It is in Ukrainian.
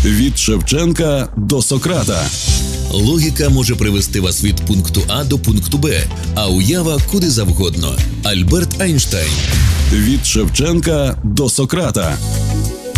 Від Шевченка до Сократа. Логіка може привести вас від пункту А до пункту Б, а уява куди завгодно. Альберт Айнштейн. Від Шевченка до Сократа.